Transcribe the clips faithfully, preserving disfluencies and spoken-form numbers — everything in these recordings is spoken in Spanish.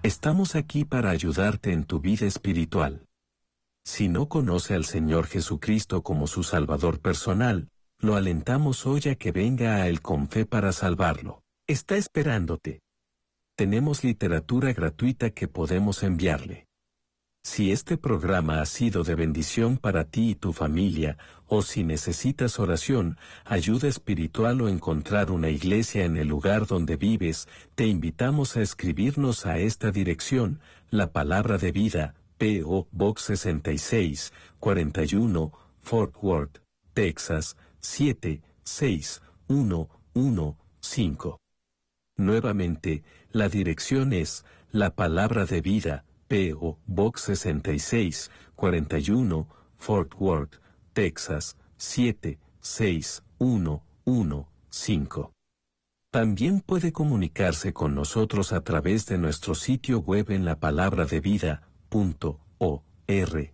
Estamos aquí para ayudarte en tu vida espiritual. Si no conoce al Señor Jesucristo como su Salvador personal, lo alentamos hoy a que venga a Él con fe para salvarlo. Está esperándote. Tenemos literatura gratuita que podemos enviarle. Si este programa ha sido de bendición para ti y tu familia, o si necesitas oración, ayuda espiritual o encontrar una iglesia en el lugar donde vives, te invitamos a escribirnos a esta dirección, La Palabra de Vida, P O Box sesenta y seis, cuarenta y uno, Fort Worth, Texas, siete seis uno uno cinco. Nuevamente, la dirección es La Palabra de Vida, P O Box sesenta y seis, cuarenta y uno, Fort Worth, Texas, siete seis uno uno cinco. También puede comunicarse con nosotros a través de nuestro sitio web en lapalabradevida punto org.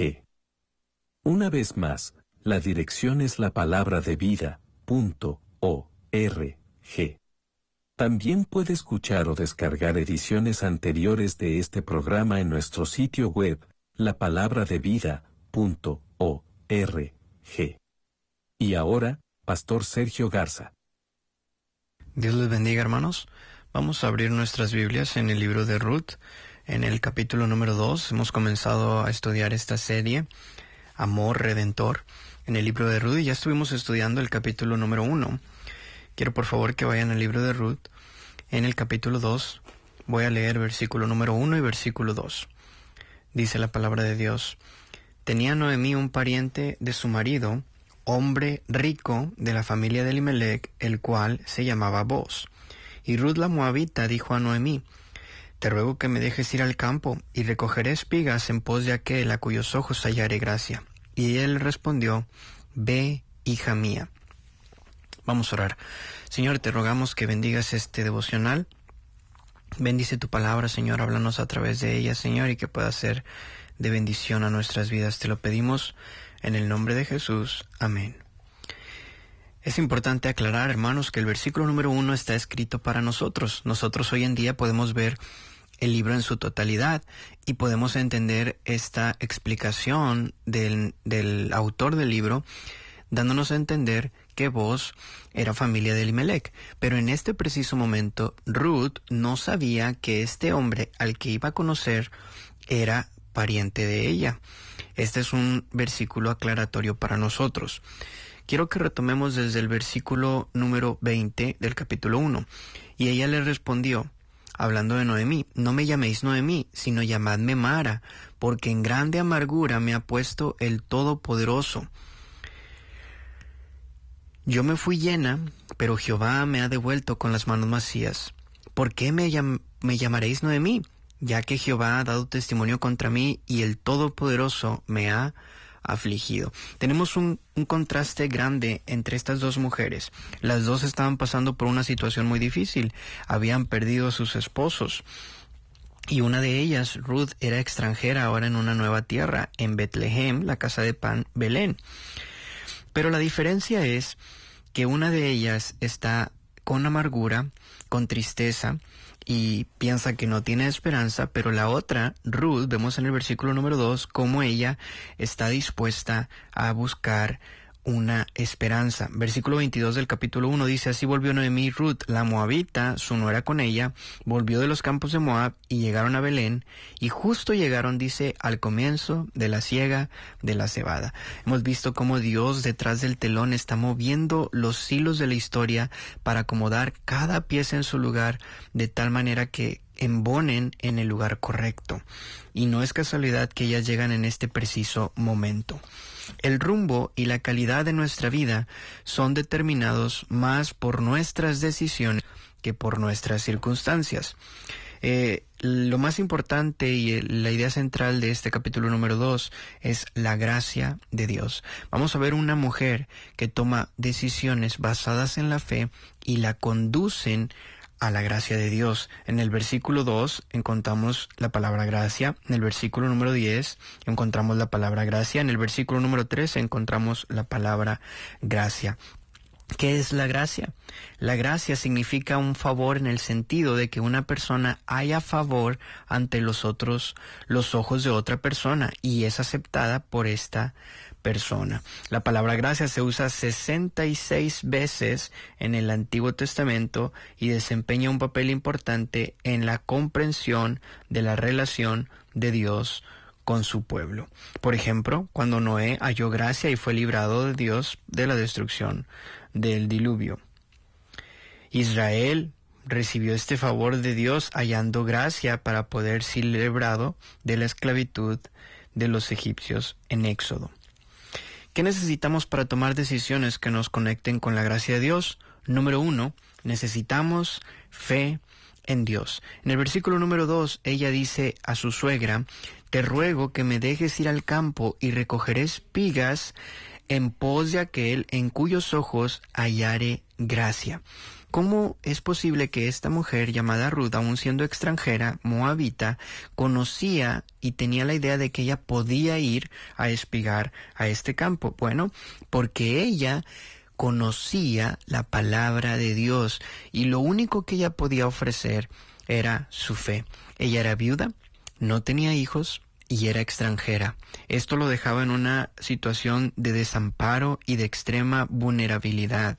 Una vez más, la dirección es lapalabradevida punto org. También puede escuchar o descargar ediciones anteriores de este programa en nuestro sitio web, lapalabradevida punto org. Y ahora, Pastor Sergio Garza. Dios les bendiga, hermanos. Vamos a abrir nuestras Biblias en el libro de Ruth, en el capítulo número dos. Hemos comenzado a estudiar esta serie, Amor Redentor, en el libro de Ruth, y ya estuvimos estudiando el capítulo número uno. Quiero por favor que vayan al libro de Ruth, en el capítulo dos. Voy a leer versículo número uno y versículo dos. Dice la palabra de Dios: Tenía Noemí un pariente de su marido, hombre rico de la familia de Elimelec, el cual se llamaba Boz. Y Ruth la moabita dijo a Noemí: Te ruego que me dejes ir al campo, y recogeré espigas en pos de aquel a cuyos ojos hallaré gracia. Y él respondió: Ve, hija mía. Vamos a orar. Señor, te rogamos que bendigas este devocional. Bendice tu palabra, Señor, háblanos a través de ella, Señor, y que pueda ser de bendición a nuestras vidas. Te lo pedimos en el nombre de Jesús. Amén. Es importante aclarar, hermanos, que el versículo número uno está escrito para nosotros. Nosotros hoy en día podemos ver el libro en su totalidad y podemos entender esta explicación del, del autor del libro, dándonos a entender que Boz era familia de Elimelec. Pero en este preciso momento, Ruth no sabía que este hombre al que iba a conocer era pariente de ella. Este es un versículo aclaratorio para nosotros. Quiero que retomemos desde el versículo número veinte del capítulo uno. Y ella le respondió, hablando de Noemí: No me llaméis Noemí, sino llamadme Mara, porque en grande amargura me ha puesto el Todopoderoso. Yo me fui llena, pero Jehová me ha devuelto con las manos vacías. ¿Por qué me, llam- me llamaréis Noemí? Ya que Jehová ha dado testimonio contra mí y el Todopoderoso me ha afligido. Tenemos un, un contraste grande entre estas dos mujeres. Las dos estaban pasando por una situación muy difícil. Habían perdido a sus esposos. Y una de ellas, Ruth, era extranjera ahora en una nueva tierra, en Betlehem, la casa de pan, Belén. Pero la diferencia es que una de ellas está con amargura, con tristeza, y piensa que no tiene esperanza, pero la otra, Ruth, vemos en el versículo número dos, cómo ella está dispuesta a buscar una esperanza. Versículo veintidós del capítulo uno dice: Así volvió Noemí, Ruth, la moabita, su nuera con ella, volvió de los campos de Moab y llegaron a Belén, y justo llegaron, dice, al comienzo de la siega de la cebada. Hemos visto cómo Dios detrás del telón está moviendo los hilos de la historia para acomodar cada pieza en su lugar, de tal manera que embonen en el lugar correcto. Y no es casualidad que ellas llegan en este preciso momento. El rumbo y la calidad de nuestra vida son determinados más por nuestras decisiones que por nuestras circunstancias. Eh, lo más importante y la idea central de este capítulo número dos es la gracia de Dios. Vamos a ver una mujer que toma decisiones basadas en la fe y la conducen a la gracia de Dios. En el versículo dos encontramos la palabra gracia, en el versículo número diez encontramos la palabra gracia, en el versículo número trece encontramos la palabra gracia. ¿Qué es la gracia? La gracia significa un favor en el sentido de que una persona haya favor ante los otros, los ojos de otra persona, y es aceptada por esta persona. La palabra gracia se usa sesenta y seis veces en el Antiguo Testamento y desempeña un papel importante en la comprensión de la relación de Dios con su pueblo. Por ejemplo, cuando Noé halló gracia y fue librado de Dios de la destrucción del diluvio. Israel recibió este favor de Dios hallando gracia para poder ser librado de la esclavitud de los egipcios en Éxodo. ¿Qué necesitamos para tomar decisiones que nos conecten con la gracia de Dios? Número uno, necesitamos fe en Dios. En el versículo número dos, ella dice a su suegra: te ruego que me dejes ir al campo y recogeré espigas en pos de aquel en cuyos ojos hallare gracia. ¿Cómo es posible que esta mujer llamada Ruth, aun siendo extranjera, moabita, conocía y tenía la idea de que ella podía ir a espigar a este campo? Bueno, porque ella conocía la palabra de Dios y lo único que ella podía ofrecer era su fe. Ella era viuda, no tenía hijos y era extranjera. Esto lo dejaba en una situación de desamparo y de extrema vulnerabilidad.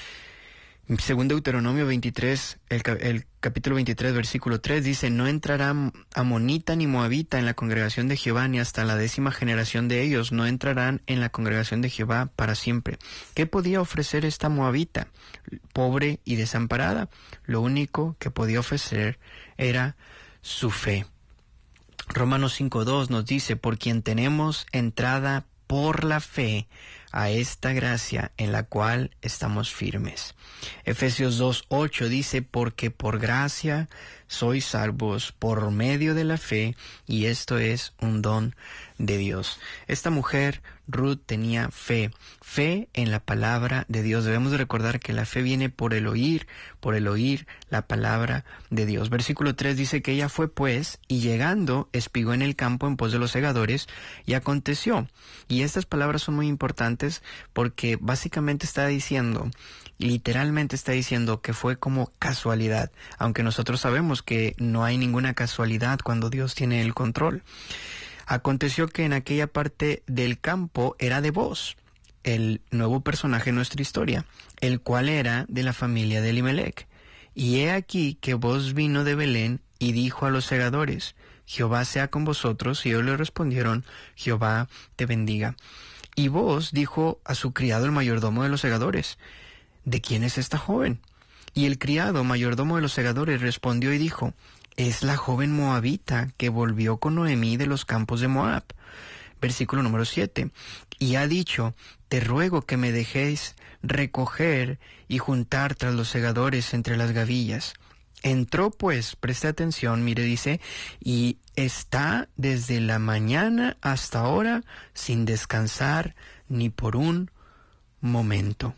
Según Deuteronomio veintitrés, el, el capítulo veintitrés, versículo tres, dice: no entrará amonita ni moabita en la congregación de Jehová, ni hasta la décima generación de ellos no entrarán en la congregación de Jehová para siempre. ¿Qué podía ofrecer esta moabita? Pobre y desamparada. Lo único que podía ofrecer era su fe. Romanos cinco dos nos dice: por quien tenemos entrada por la fe a esta gracia en la cual estamos firmes. Efesios dos ocho dice: porque por gracia sois salvos por medio de la fe, y esto es un don de Dios. Esta mujer, Ruth, tenía fe, fe en la palabra de Dios. Debemos de recordar que la fe viene por el oír, por el oír la palabra de Dios. Versículo tres dice que ella fue pues, y llegando, espigó en el campo en pos de los segadores, y aconteció. Y estas palabras son muy importantes porque básicamente está diciendo, literalmente está diciendo que fue como casualidad, aunque nosotros sabemos que no hay ninguna casualidad cuando Dios tiene el control. Aconteció que en aquella parte del campo era de Boz, el nuevo personaje en nuestra historia, el cual era de la familia de Elimelech. Y he aquí que Boz vino de Belén y dijo a los segadores: Jehová sea con vosotros. Y ellos le respondieron: Jehová te bendiga. Y Boz dijo a su criado, el mayordomo de los segadores: ¿de quién es esta joven? Y el criado, mayordomo de los segadores, respondió y dijo: es la joven moabita que volvió con Noemí de los campos de Moab. Versículo número siete. Y ha dicho: te ruego que me dejéis recoger y juntar tras los segadores entre las gavillas. Entró pues, preste atención, mire, dice, y está desde la mañana hasta ahora sin descansar ni por un momento.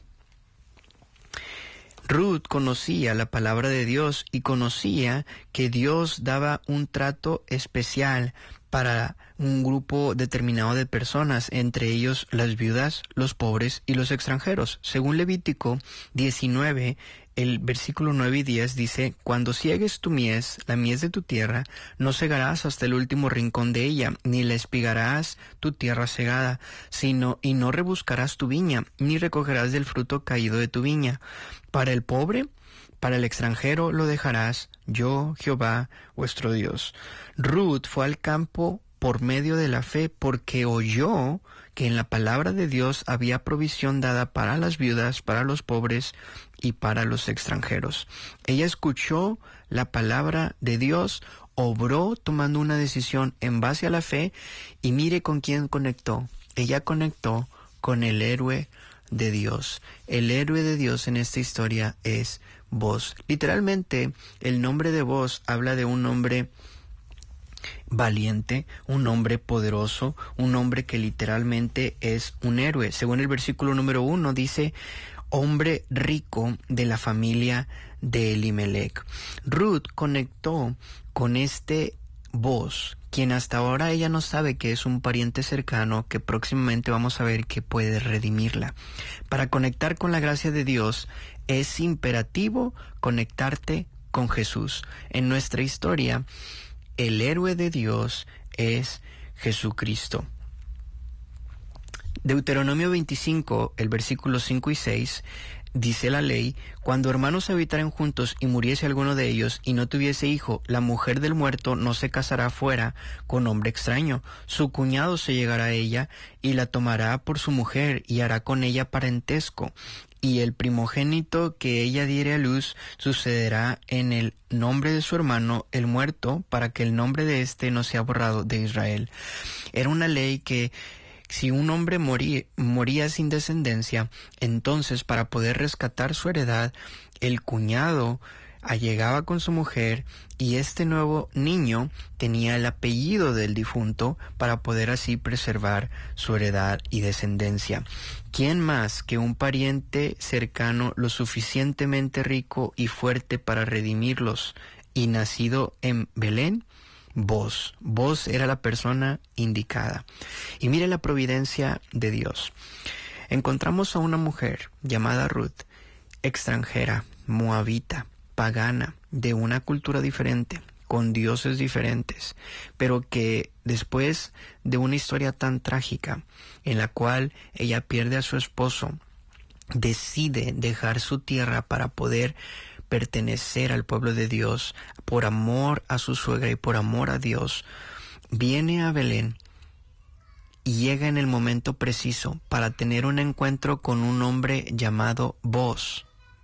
Ruth conocía la palabra de Dios y conocía que Dios daba un trato especial para un grupo determinado de personas, entre ellos las viudas, los pobres y los extranjeros. Según Levítico diecinueve, el versículo nueve y diez dice: cuando ciegues tu mies, la mies de tu tierra, no segarás hasta el último rincón de ella, ni la espigarás tu tierra segada, sino y no rebuscarás tu viña, ni recogerás del fruto caído de tu viña. Para el pobre, para el extranjero lo dejarás, yo, Jehová, vuestro Dios. Ruth fue al campo por medio de la fe, porque oyó que en la palabra de Dios había provisión dada para las viudas, para los pobres y para los extranjeros. Ella escuchó la palabra de Dios, obró tomando una decisión en base a la fe, y mire con quién conectó. Ella conectó con el héroe de Dios. El héroe de Dios en esta historia es Boz. Literalmente, el nombre de Boz habla de un hombre valiente, un hombre poderoso, un hombre que literalmente es un héroe. Según el versículo número uno dice: hombre rico de la familia de Elimelech. Ruth conectó con este Booz, quien hasta ahora ella no sabe que es un pariente cercano que próximamente vamos a ver que puede redimirla. Para conectar con la gracia de Dios es imperativo conectarte con Jesús. En nuestra historia, el héroe de Dios es Jesucristo. Deuteronomio veinticinco, el versículo cinco y seis, dice la ley: cuando hermanos habitaren juntos y muriese alguno de ellos y no tuviese hijo, la mujer del muerto no se casará fuera con hombre extraño. Su cuñado se llegará a ella y la tomará por su mujer y hará con ella parentesco. Y el primogénito que ella diere a luz sucederá en el nombre de su hermano el muerto, para que el nombre de éste no sea borrado de Israel. Era una ley que si un hombre moría, moría sin descendencia, entonces para poder rescatar su heredad, el cuñado allegaba con su mujer y este nuevo niño tenía el apellido del difunto para poder así preservar su heredad y descendencia. ¿Quién más que un pariente cercano lo suficientemente rico y fuerte para redimirlos y nacido en Belén? Booz. Booz era la persona indicada. Y mire la providencia de Dios. Encontramos a una mujer llamada Ruth, extranjera, moabita, pagana, de una cultura diferente, con dioses diferentes, pero que después de una historia tan trágica, en la cual ella pierde a su esposo, decide dejar su tierra para poder pertenecer al pueblo de Dios, por amor a su suegra y por amor a Dios, viene a Belén y llega en el momento preciso para tener un encuentro con un hombre llamado Booz.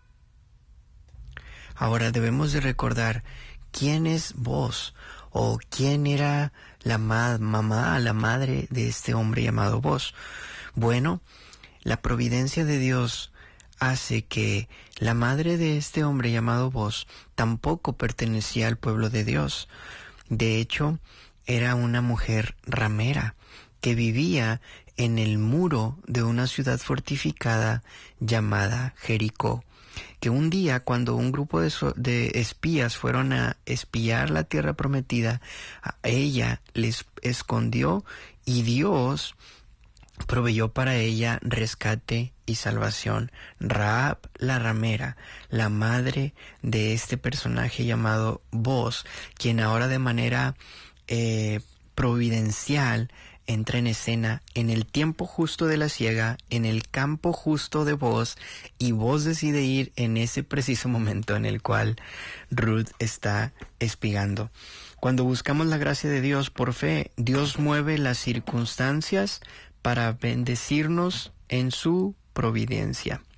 Ahora debemos de recordar quién es Booz, o quién era la ma- mamá, la madre de este hombre llamado Booz. Bueno, la providencia de Dios hace que la madre de este hombre llamado Booz tampoco pertenecía al pueblo de Dios. De hecho, era una mujer ramera que vivía en el muro de una ciudad fortificada llamada Jericó, que un día, cuando un grupo de, so- de espías fueron a espiar la tierra prometida, a ella les escondió y Dios proveyó para ella rescate y salvación. Rahab, la ramera, la madre de este personaje llamado Booz, quien ahora de manera eh, providencial entra en escena en el tiempo justo de la siega, en el campo justo de Booz, y Booz decide ir en ese preciso momento en el cual Ruth está espigando. Cuando buscamos la gracia de Dios por fe, Dios mueve las circunstancias para bendecirnos en su providencia.